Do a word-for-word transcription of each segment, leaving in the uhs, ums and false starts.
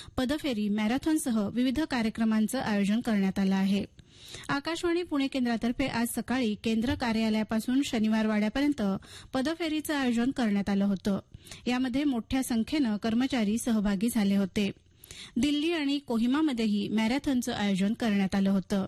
पदफेरी, मॅरेथॉनसह विविध कार्यक्रमांचं आयोजन करण्यात आलं आहे. आकाशवाणी पुणे केंद्रातर्फे आज सकाळी केंद्र कार्यालयापासून शनिवार वाड्यापर्यंत पदफेरीचं आयोजन करण्यात आलं होतं. यामध्ये मोठ्या संख्येनं कर्मचारी सहभागी झाले होते. दिल्ली आणि कोहिमामध्येही मॅरेथॉनचं आयोजन करण्यात आलं होतं.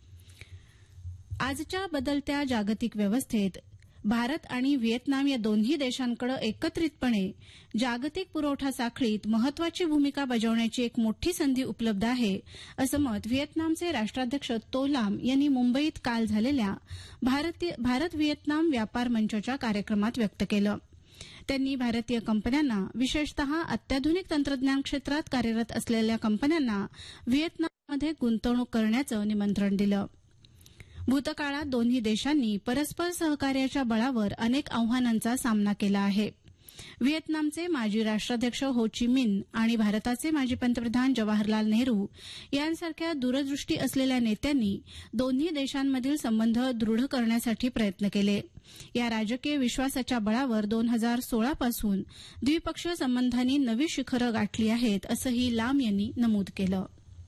आजच्या बदलत्या जागतिक व्यवस्थेत भारत आणि व्हिएतनाम या दोन्ही देशांकडे एकत्रितपणे जागतिक पुरवठा साखळीत महत्वाची भूमिका बजावण्याची एक मोठी संधी उपलब्ध आहे, असं मत व्हिएतनामचे राष्ट्राध्यक्ष तो लाम यांनी मुंबईत काल झालेल्या भारत व्हिएतनाम व्यापार मंचाच्या कार्यक्रमात व्यक्त केलं. त्यांनी भारतीय कंपन्यांना, विशेषतः अत्याधुनिक तंत्रज्ञान क्षेत्रात कार्यरत असलेल्या कंपन्यांना व्हिएतनाममध्ये गुंतवणूक करण्याचं निमंत्रण दिलं. भूतकाळात दोन्ही देशांनी परस्पर सहकार्याच्या बळावर अनेक आव्हानांचा सामना केला आहे. व्हिएतनामचे माजी राष्ट्राध्यक्ष हो ची मिन आणि भारताचे माजी पंतप्रधान जवाहरलाल नेहरू यांसारख्या दूरदृष्टी असलेल्या नेत्यांनी दोन्ही देशांमधील संबंध दृढ करण्यासाठी प्रयत्न केले. या राजकीय विश्वासाच्या बळावर दोन हजार सोळा पासून द्विपक्षीय संबंधांनी नवी शिखरं गाठली आहेत, असंही लाम यांनी नमूद केलं.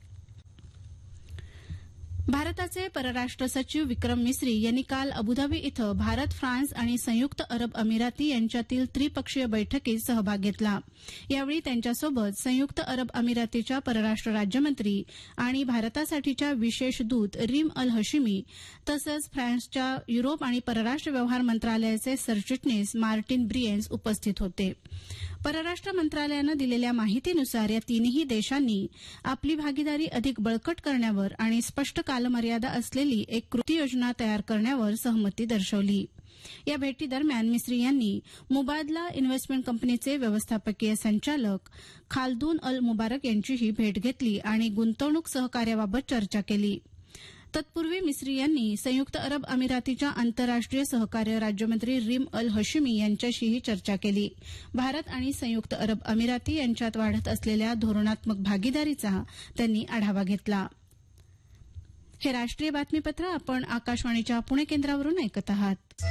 भारताचे परराष्ट्र सचिव विक्रम मिस्री यांनी काल अबुधाबी इथं भारत, फ्रान्स आणि संयुक्त अरब अमिराती यांच्यातील त्रिपक्षीय बैठकीत सहभाग घेतला. यावेळी त्यांच्यासोबत संयुक्त अरब अमिरातीच्या परराष्ट्र राज्यमंत्री आणि भारतासाठीच्या विशेष दूत रीम अल हशिमी तसंच फ्रान्सच्या युरोप आणि परराष्ट्र व्यवहार मंत्रालयाचे सरचिटणीस मार्टिन ब्रिएन्स उपस्थित होते. परराष्ट्र मंत्रालयानं दिलेल्या माहितीनुसार या तीनही देशांनी आपली भागीदारी अधिक बळकट करण्यावर आणि स्पष्ट कालमर्यादा असलेली एक कृती योजना तयार करण्यावर सहमती दर्शवली. या भेटीदरम्यान मिस्री यांनी मुबादला इन्व्हेस्टमेंट कंपनीचे व्यवस्थापकीय संचालक खाल्दून अल मुबारक यांचीही भेट घेतली आणि गुंतवणूक सहकार्याबाबत चर्चा केली. तत्पूर्वी मिस्री यांनी संयुक्त अरब अमिरातीच्या आंतरराष्ट्रीय सहकार्य राज्यमंत्री रीम अल हशिमी यांच्याशीही चर्चा केली. भारत आणि संयुक्त अरब अमिराती यांच्यात वाढत असलेल्या धोरणात्मक भागीदारीचा त्यांनी आढावा घेतला. हे राष्ट्रीय बातमीपत्र आपण आकाशवाणीच्या पुणे केंद्रावरून ऐकत आहात.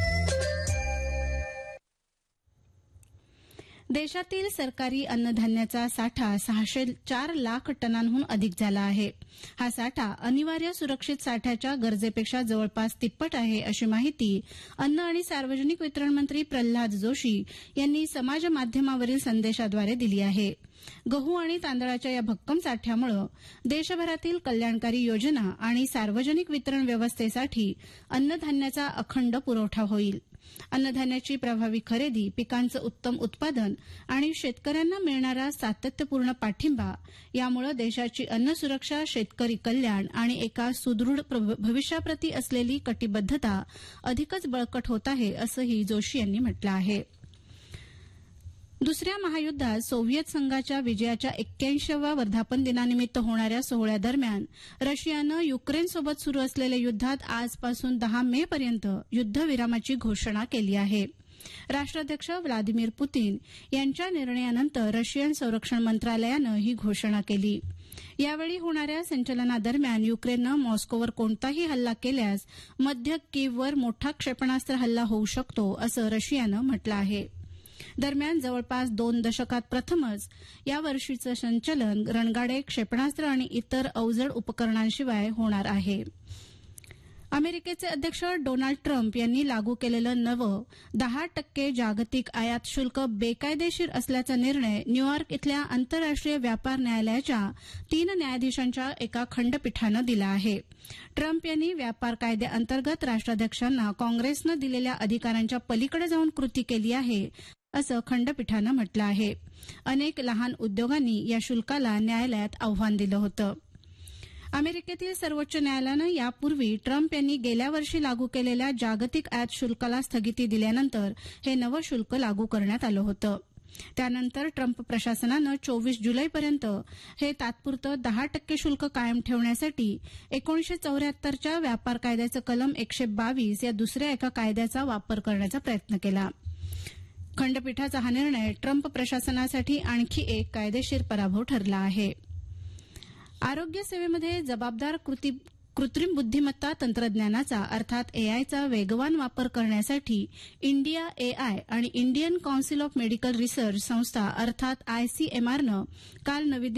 देशातील सरकारी अन्नधान्याचा साठा सहाशे चार लाख टनांहून अधिक झाला आहे. हा साठा अनिवार्य सुरक्षित साठ्याच्या गरजेपेक्षा जवळपास तिप्पट आहे, अशी माहिती अन्न आणि सार्वजनिक वितरण मंत्री प्रल्हाद जोशी यांनी समाज माध्यमावरील संदेशाद्वारे दिली आहे. गहू आणि तांदळाच्या या भक्कम साठ्यामुळे देशभरातील कल्याणकारी योजना आणि सार्वजनिक वितरण व्यवस्थेसाठी अन्नधान्याचा अखंड पुरवठा होईल. अन्नधान्याची प्रभावी खरेदी, पिकांचं उत्तम उत्पादन आणि शेतकऱ्यांना मिळणारा सातत्यपूर्ण पाठिंबा यामुळे देशाची अन्नसुरक्षा, शेतकरी कल्याण आणि एका सुदृढ भविष्याप्रती असलेली कटिबद्धता अधिकच बळकट होत आहे, असंही जोशी यांनी म्हटलं आहे. दुसऱ्या महायुद्धात सोव्हिएत संघाच्या विजयाच्या एक्क्याऐंशीव्या वर्धापन दिनानिमित्त होणाऱ्या सोहळ्यादरम्यान रशियानं युक्रेनसोबत सुरू असलेल्या युद्धात आजपासून दहा मे पर्यंत युद्धविरामाची घोषणा केली आहे. राष्ट्राध्यक्ष व्लादिमीर पुतीन यांच्या निर्णयानंतर रशियन संरक्षण मंत्रालयानं ही घोषणा केली. यावेळी होणाऱ्या संचलनादरम्यान युक्रेननं मॉस्कोवर कोणताही हल्ला केल्यास मध्य कीव्हवर मोठा क्षेपणास्त्र हल्ला होऊ शकतो, असं रशियानं म्हटलं आहे. दरम्यान जवळपास दोन दशकात प्रथमच यावर्षीचं संचलन रणगाडे, क्षेपणास्त्र आणि इतर अवजड उपकरणांशिवाय होणार आहे. अमेरिकेचे अध्यक्ष डोनाल्ड ट्रम्प यांनी लागू केलेलं नवं दहा टक्के जागतिक आयात शुल्क बेकायदेशीर असल्याचा निर्णय न्यूयॉर्क इथल्या आंतरराष्ट्रीय व्यापार न्यायालयाच्या तीन न्यायाधीशांच्या एका खंडपीठानं दिला आहे. ट्रम्प यांनी व्यापार कायद्याअंतर्गत राष्ट्राध्यक्षांना काँग्रेसनं दिलेल्या अधिकारांच्या पलीकडे जाऊन कृती केली आहे, असं खंडपीठानं म्हटलं आहे. अनेक लहान उद्योगांनी या शुल्काला न्यायालयात आव्हान दिलं होतं. अमेरिकेतील सर्वोच्च न्यायालयानं यापूर्वी ट्रम्प यांनी गेल्या वर्षी लागू केलेल्या जागतिक आयात शुल्काला स्थगिती दिल्यानंतर हे नवं शुल्क लागू करण्यात आलं होतं. त्यानंतर ट्रम्प प्रशासनानं चोवीस जुलैपर्यंत हे तात्पुरतं दहा टक्के शुल्क कायम ठेवण्यासाठी एकोणीसशे चौऱ्याहत्तरच्या व्यापार कायद्याचं कलम एकशे बावीस या दुसऱ्या एका कायद्याचा वापर करण्याचा प्रयत्न केला. खंडपीठाचा हा निर्णय ट्रम्प प्रशासनासाठी आणखी एक कायदेशीर पराभव ठरला आहे. आरोग्य सेवेमध्ये जबाबदार कृत्रिम बुद्धिमत्ता तंत्रज्ञानाचा अर्थात एआयचा वेगवान वापर करण्यासाठी इंडिया एआय आणि Indian council of medical research संस्था अर्थात आयसीएमआरनं काल नवी